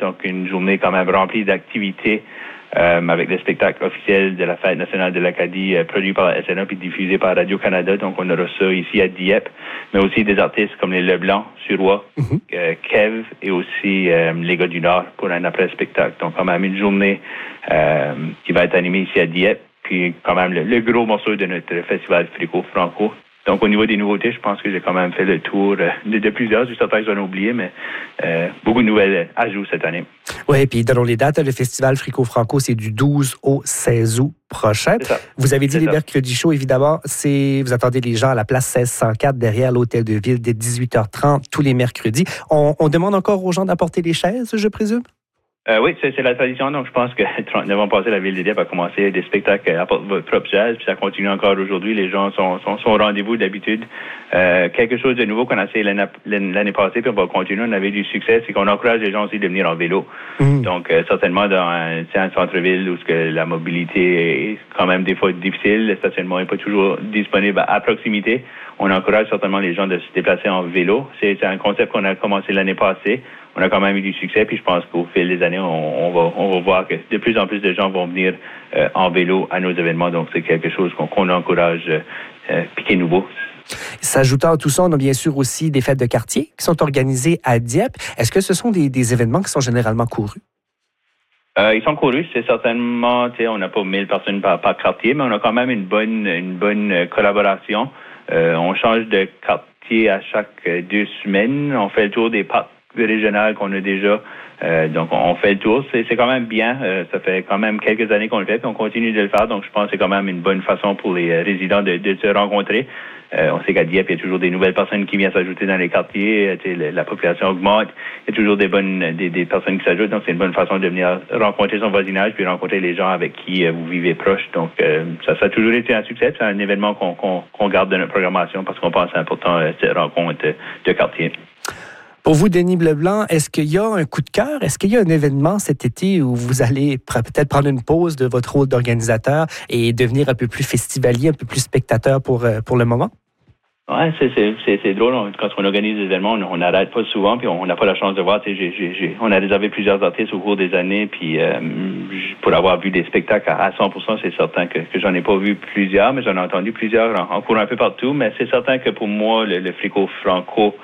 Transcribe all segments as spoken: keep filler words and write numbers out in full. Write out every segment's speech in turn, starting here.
donc une journée quand même remplie d'activités. Euh, avec le spectacle officiel de la Fête nationale de l'Acadie euh, produit par la S N A puis diffusé par Radio-Canada. Donc, on aura ça ici à Dieppe, mais aussi des artistes comme les Leblanc, Suroît, mm-hmm. euh, Kev et aussi euh, les gars du Nord pour un après-spectacle. Donc, quand même une journée euh, qui va être animée ici à Dieppe, puis quand même le, le gros morceau de notre festival Frico-Franco. Donc, au niveau des nouveautés, je pense que j'ai quand même fait le tour de, de plusieurs. Je suis certain que j'en ai oublié, mais euh, beaucoup de nouvelles ajouts cette année. Oui, puis donnons les dates. Le festival Frico-Franco, c'est du douze au seize août prochain. Vous avez dit c'est les ça. Mercredis chauds, évidemment. C'est, vous attendez les gens à la place seize cent quatre derrière l'Hôtel de Ville dès dix-huit heures trente tous les mercredis. On, on demande encore aux gens d'apporter les chaises, je présume? Euh, oui, c'est, c'est la tradition. Donc, je pense que trente-neuf ans passés, la Ville de Dieppe a commencé des spectacles à votre propre jazz, puis ça continue encore aujourd'hui. Les gens sont, sont, sont au rendez-vous d'habitude. Euh, quelque chose de nouveau qu'on a essayé l'année, l'année passée, puis on va continuer. On avait du succès, c'est qu'on encourage les gens aussi de venir en vélo. Mmh. Donc, euh, certainement dans un, un centre-ville où ce que la mobilité est quand même des fois difficile, le stationnement n'est pas toujours disponible à, à proximité. On encourage certainement les gens de se déplacer en vélo. C'est, c'est un concept qu'on a commencé l'année passée. On a quand même eu du succès, puis je pense qu'au fil des années, on, on, va, on va voir que de plus en plus de gens vont venir euh, en vélo à nos événements. Donc, c'est quelque chose qu'on, qu'on encourage, euh, puis qui est nouveau. S'ajoutant à tout ça, on a bien sûr aussi des fêtes de quartier qui sont organisées à Dieppe. Est-ce que ce sont des, des événements qui sont généralement courus? Euh, ils sont courus, c'est certainement, tu sais, on n'a pas mille personnes par, par quartier, mais on a quand même une bonne, une bonne collaboration. Euh, on change de quartier à chaque deux semaines. On fait le tour des parcs régionales qu'on a déjà. Euh, donc, on fait le tour. C'est, c'est quand même bien. Euh, ça fait quand même quelques années qu'on le fait, puis on continue de le faire. Donc, je pense que c'est quand même une bonne façon pour les euh, résidents de, de se rencontrer. Euh, on sait qu'à Dieppe, il y a toujours des nouvelles personnes qui viennent s'ajouter dans les quartiers. Tu sais, la, la population augmente. Il y a toujours des bonnes des, des personnes qui s'ajoutent. Donc, c'est une bonne façon de venir rencontrer son voisinage puis rencontrer les gens avec qui euh, vous vivez proche. Donc, euh, ça, ça a toujours été un succès. C'est un événement qu'on, qu'on, qu'on garde de notre programmation parce qu'on pense que c'est important, euh, cette rencontre de quartier. Pour vous, Denis Leblanc, est-ce qu'il y a un coup de cœur? Est-ce qu'il y a un événement cet été où vous allez peut-être prendre une pause de votre rôle d'organisateur et devenir un peu plus festivalier, un peu plus spectateur pour, pour le moment? Oui, c'est, c'est, c'est, c'est drôle. On, quand on organise des événements, on n'arrête pas souvent, puis on n'a pas la chance de voir. J'ai, j'ai, j'ai, on a réservé plusieurs artistes au cours des années, puis euh, pour avoir vu des spectacles à cent pour cent, c'est certain que, que j'en ai pas vu plusieurs, mais j'en ai entendu plusieurs en, en cours un peu partout. Mais c'est certain que pour moi, le, le Frico-Franco,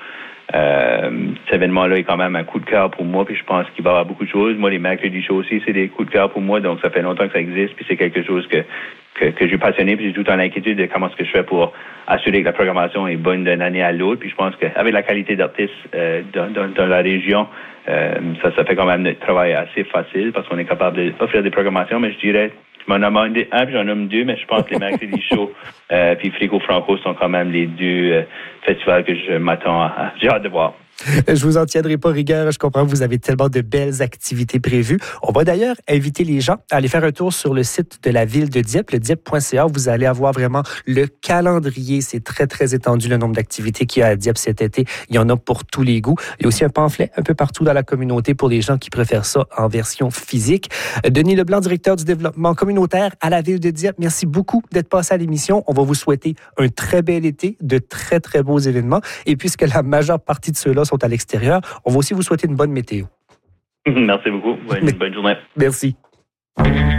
Euh, cet événement-là est quand même un coup de cœur pour moi, puis je pense qu'il va y avoir beaucoup de choses. Moi, les mercredis shows aussi, c'est des coups de cœur pour moi, donc ça fait longtemps que ça existe, puis c'est quelque chose que que, que j'ai passionné, puis j'ai tout le temps l'inquiétude de comment est-ce que je fais pour assurer que la programmation est bonne d'une année à l'autre, puis je pense qu'avec la qualité d'artistes euh, dans, dans, dans la région, euh, ça, ça fait quand même notre travail assez facile, parce qu'on est capable d'offrir des programmations, mais je dirais je m'en nomme un, puis j'en nomme deux, mais je pense que les mercredis shows euh, puis Frico-Franco sont quand même les deux euh, festivals que je m'attends à. J'ai hâte de voir. Je vous en tiendrai pas rigueur. Je comprends que vous avez tellement de belles activités prévues. On va d'ailleurs inviter les gens à aller faire un tour sur le site de la ville de Dieppe, le dieppe point c a. Vous allez avoir vraiment le calendrier. C'est très, très étendu le nombre d'activités qu'il y a à Dieppe cet été. Il y en a pour tous les goûts. Il y a aussi un pamphlet un peu partout dans la communauté pour les gens qui préfèrent ça en version physique. Denis Leblanc, directeur du développement communautaire à la ville de Dieppe, merci beaucoup d'être passé à l'émission. On va vous souhaiter un très bel été, de très, très beaux événements. Et puisque la majeure partie de ceux-là sont à l'extérieur, on va aussi vous souhaiter une bonne météo. Merci beaucoup. Bonne, bonne journée. Merci.